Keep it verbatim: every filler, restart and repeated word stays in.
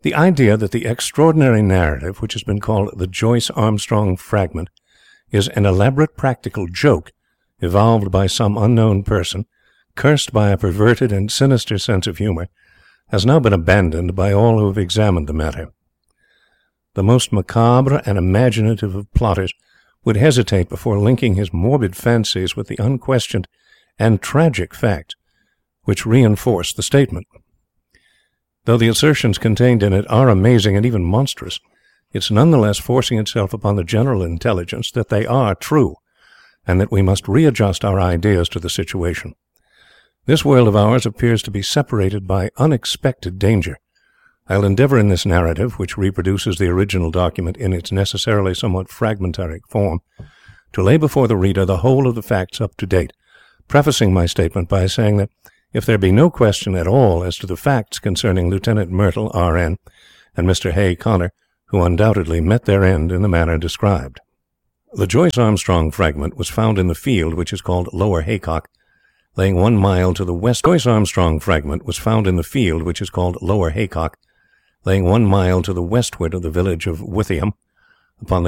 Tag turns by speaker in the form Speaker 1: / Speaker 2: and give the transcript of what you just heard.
Speaker 1: The idea that the extraordinary narrative, which has been called the Joyce Armstrong Fragment, is an elaborate practical joke evolved by some unknown person, cursed by a perverted and sinister sense of humor, has now been abandoned by all who have examined the matter. The most macabre and imaginative of plotters would hesitate before linking his morbid fancies with the unquestioned and tragic facts which reinforce the statement. Though the assertions contained in it are amazing and even monstrous, it's nonetheless forcing itself upon the general intelligence that they are true, and that we must readjust our ideas to the situation. This world of ours appears to be separated by unexpected danger. I'll endeavor in this narrative, which reproduces the original document in its necessarily somewhat fragmentary form, to lay before the reader the whole of the facts up to date, prefacing my statement by saying that if there be no question at all as to the facts concerning Lieutenant Myrtle, R N, and Mister Hay Connor, who undoubtedly met their end in the manner described. The Joyce Armstrong fragment was found in the field which is called Lower Haycock, laying one mile to the west. Joyce Armstrong fragment was found in the field which is called Lower Haycock, laying one mile to the westward of the village of Withyham, upon the